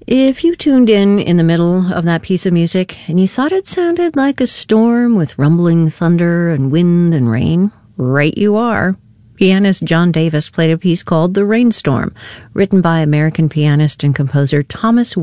If you tuned in the middle of that piece of music and you thought it sounded like a storm with rumbling thunder and wind and rain, right you are. Pianist John Davis played a piece called The Rainstorm, written by American pianist and composer Thomas